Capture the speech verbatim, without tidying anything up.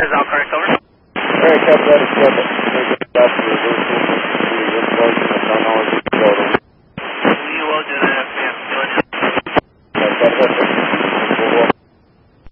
Is Alcar over? Alright, copy that, it's good. We're going to stop the reversal.